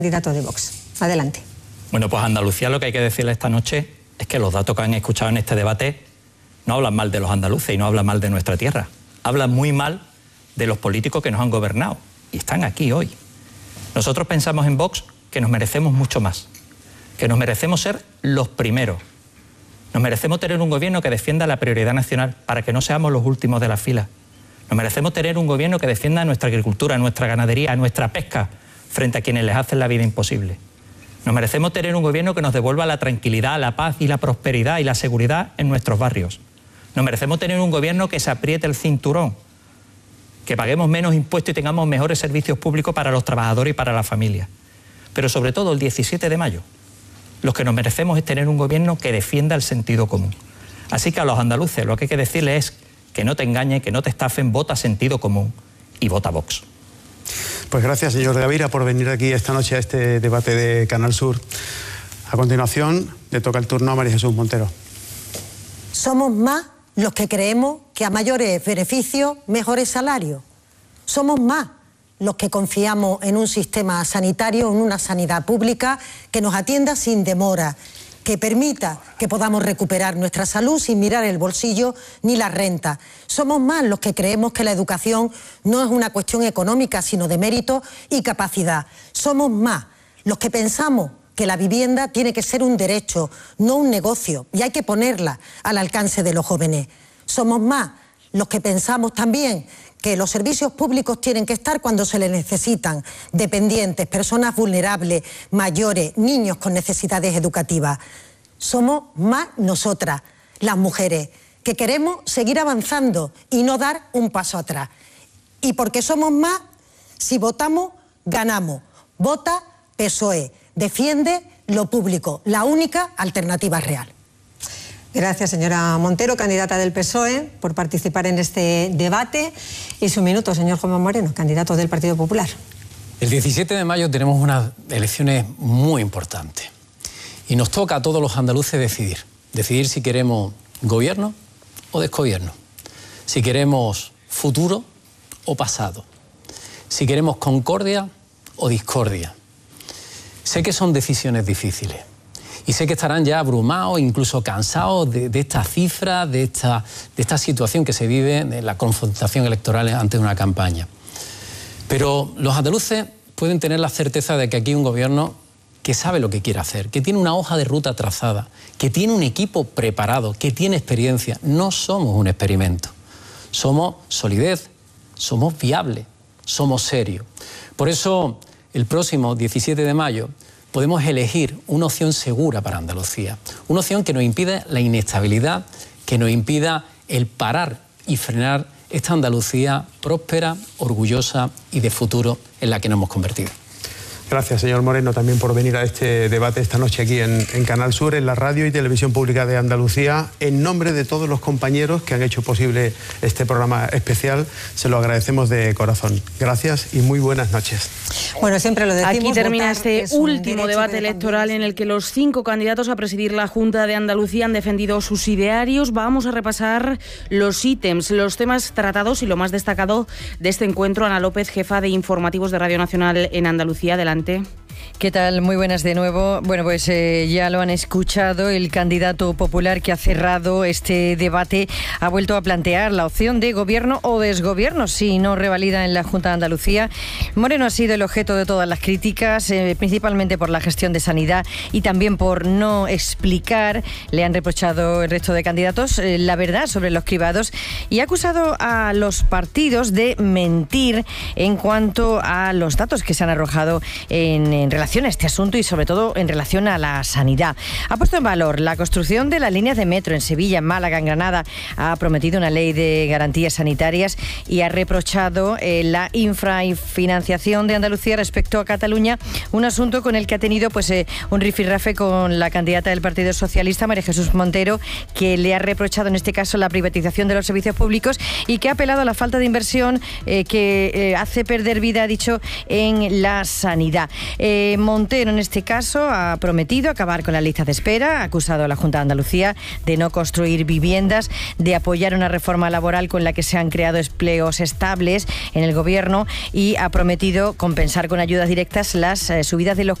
Candidato de Vox. Adelante. Bueno, pues a Andalucía lo que hay que decirle esta noche es que los datos que han escuchado en este debate no hablan mal de los andaluces y no hablan mal de nuestra tierra. Hablan muy mal de los políticos que nos han gobernado y están aquí hoy. Nosotros pensamos en Vox que nos merecemos mucho más, que nos merecemos ser los primeros. Nos merecemos tener un gobierno que defienda la prioridad nacional para que no seamos los últimos de la fila. Nos merecemos tener un gobierno que defienda nuestra agricultura, nuestra ganadería, nuestra pesca, frente a quienes les hacen la vida imposible. Nos merecemos tener un gobierno que nos devuelva la tranquilidad, la paz y la prosperidad y la seguridad en nuestros barrios. Nos merecemos tener un gobierno que se apriete el cinturón, que paguemos menos impuestos y tengamos mejores servicios públicos para los trabajadores y para la familia. Pero sobre todo el 17 de mayo, lo que nos merecemos es tener un gobierno que defienda el sentido común. Así que a los andaluces lo que hay que decirles es que no te engañen, que no te estafen, vota sentido común y vota Vox. Pues gracias, señor Gavira, por venir aquí esta noche a este debate de Canal Sur. A continuación, le toca el turno a María Jesús Montero. Somos más los que creemos que a mayores beneficios, mejores salarios. Somos más los que confiamos en un sistema sanitario, en una sanidad pública que nos atienda sin demora, que permita que podamos recuperar nuestra salud sin mirar el bolsillo ni la renta. Somos más los que creemos que la educación no es una cuestión económica, sino de mérito y capacidad. Somos más los que pensamos que la vivienda tiene que ser un derecho, no un negocio, y hay que ponerla al alcance de los jóvenes. Somos más los que pensamos también que los servicios públicos tienen que estar cuando se les necesitan, dependientes, personas vulnerables, mayores, niños con necesidades educativas. Somos más nosotras, las mujeres, que queremos seguir avanzando y no dar un paso atrás. Y porque somos más, si votamos, ganamos. Vota PSOE, defiende lo público, la única alternativa real. Gracias, señora Montero, candidata del PSOE, por participar en este debate. Y su minuto, señor Juanma Moreno, candidato del Partido Popular. El 17 de mayo tenemos unas elecciones muy importantes. Y nos toca a todos los andaluces decidir si queremos gobierno o desgobierno. Si queremos futuro o pasado. Si queremos concordia o discordia. Sé que son decisiones difíciles. Y sé que estarán ya abrumados, incluso cansados de esta cifra, de esta situación que se vive en la confrontación electoral ante una campaña. Pero los andaluces pueden tener la certeza de que aquí hay un gobierno que sabe lo que quiere hacer, que tiene una hoja de ruta trazada, que tiene un equipo preparado, que tiene experiencia. No somos un experimento. Somos solidez, somos viables, somos serios. Por eso, el próximo 17 de mayo, podemos elegir una opción segura para Andalucía, una opción que nos impida la inestabilidad, que nos impida el parar y frenar esta Andalucía próspera, orgullosa y de futuro en la que nos hemos convertido. Gracias, señor Moreno, también por venir a este debate esta noche aquí en Canal Sur, en la Radio y Televisión Pública de Andalucía. En nombre de todos los compañeros que han hecho posible este programa especial, se lo agradecemos de corazón. Gracias y muy buenas noches. Bueno, siempre lo decimos. Aquí termina este último debate electoral en el que los 5 candidatos a presidir la Junta de Andalucía han defendido sus idearios. Vamos a repasar los ítems, los temas tratados y lo más destacado de este encuentro. Ana López, jefa de informativos de Radio Nacional en Andalucía. Adelante. ¿Qué tal? Muy buenas de nuevo. Bueno, pues ya lo han escuchado. El candidato popular que ha cerrado este debate ha vuelto a plantear la opción de gobierno o desgobierno si no revalida en la Junta de Andalucía. Moreno ha sido el objeto de todas las críticas, principalmente por la gestión de sanidad y también por no explicar. Le han reprochado el resto de candidatos la verdad sobre los cribados y ha acusado a los partidos de mentir en cuanto a los datos que se han arrojado en relación a este asunto y sobre todo en relación a la sanidad. Ha puesto en valor la construcción de las líneas de metro en Sevilla, en Málaga, en Granada. Ha prometido una ley de garantías sanitarias y ha reprochado la infrafinanciación de Andalucía respecto a Cataluña, un asunto con el que ha tenido un rifirrafe con la candidata del Partido Socialista, María Jesús Montero, que le ha reprochado en este caso la privatización de los servicios públicos y que ha apelado a la falta de inversión que hace perder vida, ha dicho, en la sanidad. Montero, en este caso, ha prometido acabar con la lista de espera, ha acusado a la Junta de Andalucía de no construir viviendas, de apoyar una reforma laboral con la que se han creado empleos estables en el Gobierno y ha prometido compensar con ayudas directas las subidas de los